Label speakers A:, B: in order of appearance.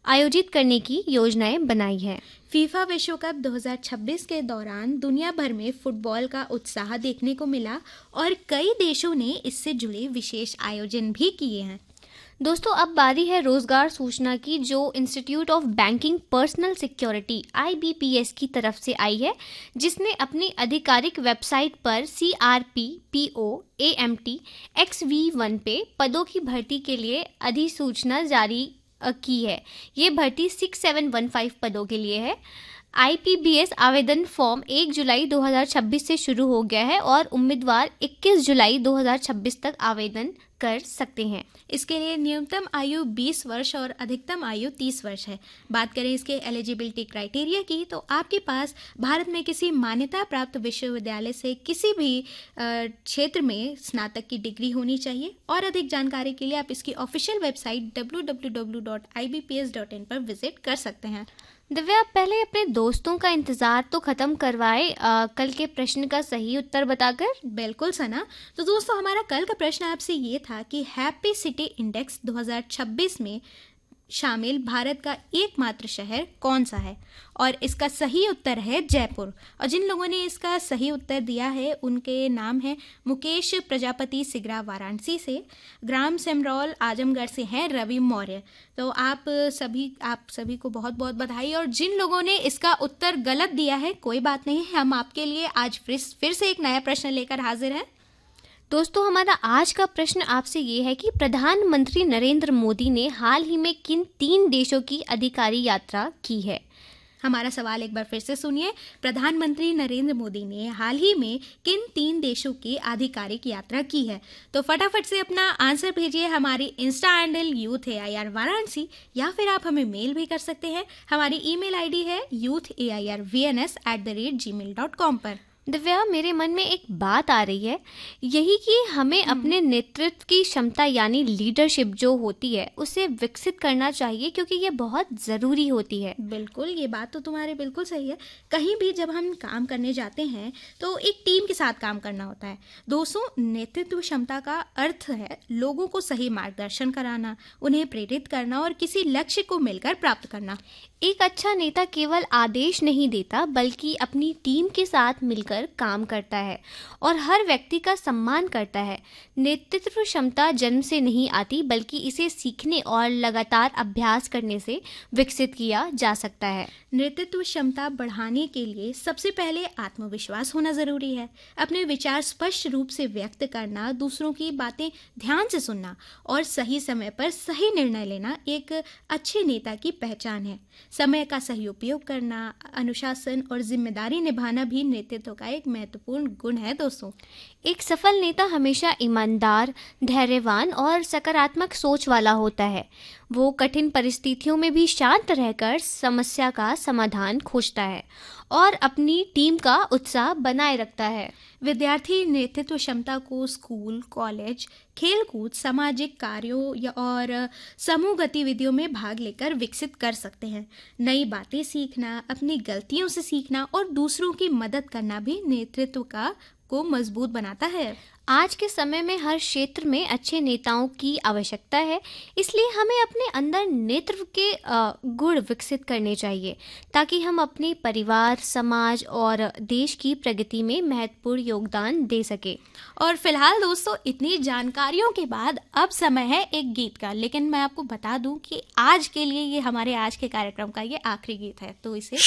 A: आयोजित करने की योजनाएं बनाई है।
B: फीफा विश्व कप 2026 के दौरान दुनिया भर में फुटबॉल का उत्साह देखने को मिला और कई देशों ने इससे जुड़े विशेष आयोजन भी किए हैं।
A: दोस्तों, अब बारी है रोजगार सूचना की, जो institute of banking personal security IBPS की तरफ से आई है, जिसने अपनी आधिकारिक वेबसाइट पर CRPPO AMT XV1 पे पदों की भर्ती के लिए अधिसूचना जारी की है। ये भर्ती 6715 पदों के लिए है। IPBS आवेदन फॉर्म 1 जुलाई 2026 से शुरू हो गया है और उम्मीदवार 21 जुलाई 2026 तक आवेदन कर सकते हैं।
B: इसके लिए न्यूनतम आयु 20 वर्ष और अधिकतम आयु 30 वर्ष है। बात करें इसके एलिजिबिलिटी क्राइटेरिया की, तो आपके पास भारत में किसी मान्यता प्राप्त विश्वविद्यालय से किसी भी क्षेत्र में स्नातक की डिग्री होनी चाहिए। और अधिक जानकारी के लिए आप इसकी ऑफिशियल वेबसाइट www.ibps.in पर विजिट कर सकते हैं।
A: दिव्या, पहले अपने दोस्तों का इंतजार तो खत्म करवाए कल के प्रश्न का सही उत्तर बताकर।
B: बिल्कुल सना। तो दोस्तों, हमारा कल का प्रश्न आपसे ये था कि हैप्पी सिटी इंडेक्स 2026 में शामिल भारत का एकमात्र शहर कौन सा है? और इसका सही उत्तर है जयपुर। और जिन लोगों ने इसका सही उत्तर दिया है उनके नाम है मुकेश प्रजापति सिगरा वाराणसी से, ग्राम सेमरौल आजमगढ़ से हैं रवि मौर्य। तो आप सभी को बहुत बहुत बधाई। और जिन लोगों ने इसका उत्तर गलत दिया है, कोई बात नहीं, हम आपके लिए आज फिर से एक नया प्रश्न लेकर हाजिर हैं।
A: दोस्तों, हमारा आज का प्रश्न आपसे ये है कि प्रधानमंत्री नरेंद्र मोदी ने हाल ही में किन 3 देशों की अधिकारी यात्रा की है?
B: हमारा सवाल एक बार फिर से सुनिए। प्रधानमंत्री नरेंद्र मोदी ने हाल ही में किन 3 देशों की आधिकारिक यात्रा की है? तो फटाफट से अपना आंसर भेजिए हमारी इंस्टा हैंडल YouthAIR वाराणसी, या फिर आप हमें मेल भी कर सकते हैं। हमारी ईमेल आईडी है youthAIRVNS@gmail.com पर।
A: दिव्या, मेरे मन में एक बात आ रही है, यही कि हमें अपने नेतृत्व की क्षमता यानी लीडरशिप जो होती है उसे विकसित करना चाहिए, क्योंकि ये बहुत ज़रूरी होती है।
B: बिल्कुल, ये बात तो तुम्हारी बिल्कुल सही है। कहीं भी जब हम काम करने जाते हैं तो एक टीम के साथ काम करना होता है। दोस्तों, नेतृत्व क्षमता का अर्थ है लोगों को सही मार्गदर्शन कराना, उन्हें प्रेरित करना और किसी लक्ष्य को मिलकर प्राप्त करना।
A: एक अच्छा नेता केवल आदेश नहीं देता, बल्कि अपनी टीम के साथ मिलकर काम करता है और हर व्यक्ति का सम्मान करता है। नेतृत्व क्षमता जन्म से नहीं आती, बल्कि इसे सीखने और लगातार अभ्यास करने से विकसित किया जा सकता है।
B: नेतृत्व क्षमता बढ़ाने के लिए सबसे पहले आत्मविश्वास होना जरूरी है। अपने विचार स्पष्ट रूप से व्यक्त करना, दूसरों की बातें ध्यान से सुनना और सही समय पर सही निर्णय लेना एक अच्छे नेता की पहचान है। समय का सही उपयोग करना, अनुशासन और जिम्मेदारी निभाना भी नेतृत्व का एक महत्वपूर्ण गुण है। दोस्तों,
A: एक सफल नेता हमेशा ईमानदार, धैर्यवान और सकारात्मक सोच वाला होता है। वो कठिन परिस्थितियों में भी शांत रहकर समस्या का समाधान खोजता है और अपनी टीम का उत्साह बनाए रखता है।
B: विद्यार्थी नेतृत्व क्षमता को स्कूल, कॉलेज, खेलकूद, सामाजिक कार्यों और समूह गतिविधियों में भाग लेकर विकसित कर सकते हैं। नई बातें सीखना, अपनी गलतियों से सीखना और दूसरों की मदद करना भी नेतृत्व को मजबूत बनाता है।
A: आज के समय में हर क्षेत्र में अच्छे नेताओं की आवश्यकता है, इसलिए हमें अपने अंदर नेतृत्व के गुण विकसित करने चाहिए, ताकि हम अपने परिवार, समाज और देश की प्रगति में महत्वपूर्ण योगदान दे सके।
B: और फिलहाल दोस्तों, इतनी जानकारियों के बाद अब समय है एक गीत का। लेकिन मैं आपको बता दूं कि आज के लिए ये हमारे आज के कार्यक्रम का ये आखिरी गीत है, तो इसे